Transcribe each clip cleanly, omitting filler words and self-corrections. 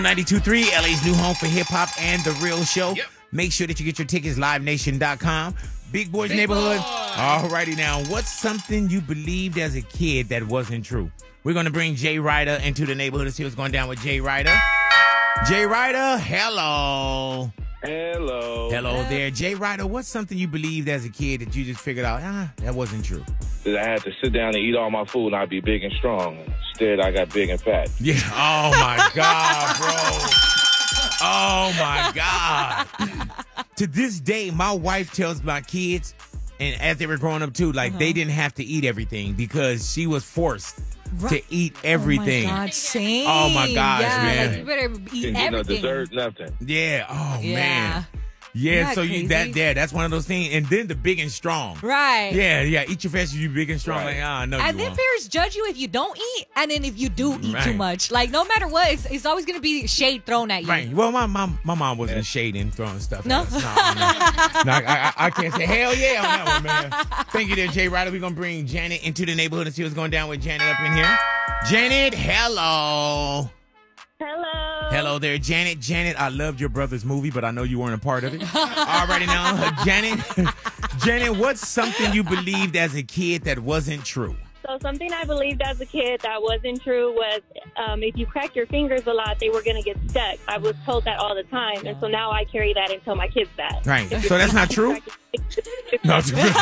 92.3, LA's new home for hip-hop and The Real Show. Yep. Make sure that you get your tickets, livenation.com. Big Boy's Neighborhood. All righty now. What's something you believed as a kid that wasn't true? We're going to bring Jay Ryder into the neighborhood to see what's going down with Jay Ryder. Jay Ryder, hello. Hello. Hello there. Jay Ryder, what's something you believed as a kid that you just figured out, that wasn't true? That I had to sit down and eat all my food and I'd be big and strong. Instead, I got big and fat. Yeah. Oh, my God, bro. Oh, my God. To this day, my wife tells my kids, and as they were growing up too, like they didn't have to eat everything because she was forced to eat everything. Oh my God, same. Oh my gosh, man. Like, you better eat Didn't get no everything. dessert, nothing. Yeah. Oh Yeah. man. Yeah. Isn't So that crazy? that's one of those things. And then the big and strong. Right. Yeah. Eat your vegetables, you big and strong. Right. Like, no, And you then won't. parents judge you if you don't eat, and then if you do eat too Right. much. Like, no matter what, it's always going to be shade thrown at you. Right. Well, my mom wasn't shading, throwing stuff. No? At us. No, I can't say hell yeah on that one, man. Thank you there, Jay Ryder. We're going to bring Janet into the neighborhood and see what's going down with Janet up in here. Janet, hello. Hello. Hello there, Janet. Janet, I loved your brother's movie, but I know you weren't a part of it. Alrighty now, Janet, what's something you believed as a kid that wasn't true? So something I believed as a kid that wasn't true was if you crack your fingers a lot, they were going to get stuck. I was told that all the time, and so now I carry that and tell my kids that. Right. So that's not true? No,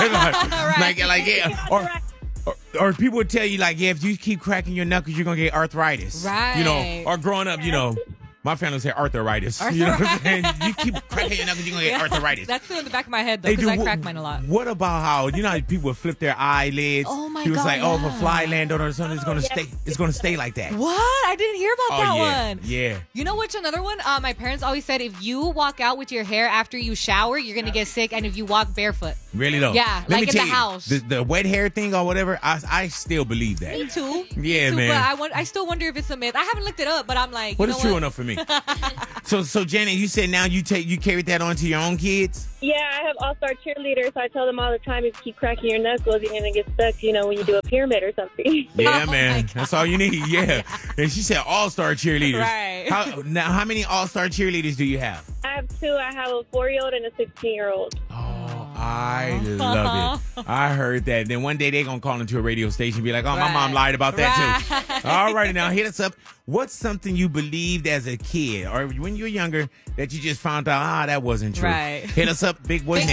like yeah. Or people would tell you, like, yeah, if you keep cracking your knuckles, you're going to get arthritis. Right. You know, or growing up, my family would say arthritis. You know what I'm saying? You keep cracking your knuckles, you're going to get arthritis. That's still in the back of my head, though, because I crack mine a lot. What about how, how people would flip their eyelids? Oh, my He was God, like, if a yeah. fly landed on something, it's going to stay. It's going to stay like that. What? I didn't hear about that yeah. one. Yeah. You know what's another one? My parents always said if you walk out with your hair after you shower, you're going to get sick, and if you walk barefoot. Really though? Yeah, Let me like in tell the you, house. The wet hair thing or whatever, I still believe that. Me too. Yeah, Me too, man. But I still wonder if it's a myth. I haven't looked it up, but I'm like, What is true enough for me? So Janet, you said now you carried that on to your own kids? Yeah, I have all-star cheerleaders, so I tell them all the time, if you keep cracking your knuckles, you're going to get stuck, when you do a pyramid or something. Yeah, Oh, man. my God. That's all you need. Yeah. And she said all-star cheerleaders. Right. How many all-star cheerleaders do you have? I have two. I have a 4-year-old and a 16-year-old. Oh, I love it. I heard that. Then one day they're going to call into a radio station and be like, my Right. mom lied about that too. Right. All right, now hit us up. What's something you believed as a kid or when you were younger that you just found out, that wasn't true? Right. Hit us up, Big Boy.